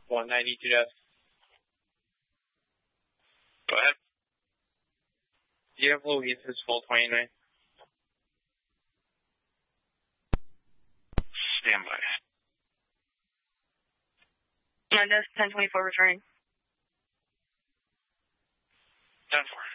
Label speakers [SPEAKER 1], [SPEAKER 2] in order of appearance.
[SPEAKER 1] 192 deaths.
[SPEAKER 2] Go ahead.
[SPEAKER 1] Do you have Louise's full 29?
[SPEAKER 2] Stand by.
[SPEAKER 3] 9 deaths, 1024 returning.
[SPEAKER 2] 10-4.